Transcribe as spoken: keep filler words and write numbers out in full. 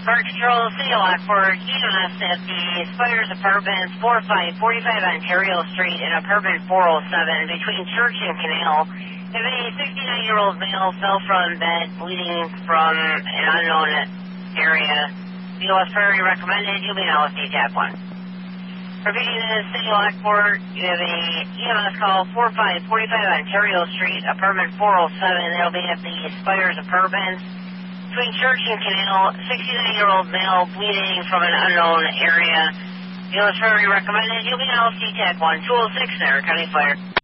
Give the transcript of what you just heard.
Fire Control, City of Lockport, E M S at the Spires Apartments, four five four five Ontario Street in apartment four oh seven between Church and Canal. If a sixty-nine-year-old male fell from bed bleeding from an unknown area, B O S priority recommended, you'll be now with D TAP one. Repeating the City of Lockport, you have a E M S call, four five four five Ontario Street, apartment four oh seven. They'll be at the Spires Apartments. Between Church and Canal, sixty-nine-year-old male bleeding from an unknown area. B O S priority recommended, you'll be now with D TAP one, two oh six there, County Fire.